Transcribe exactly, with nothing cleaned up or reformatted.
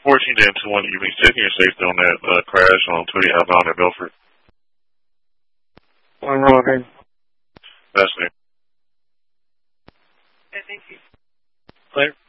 fourteen to into one evening, checking your safety on that uh, crash on twenty outbound at Belford. One rolling. That's me. Okay, thank you. Clear.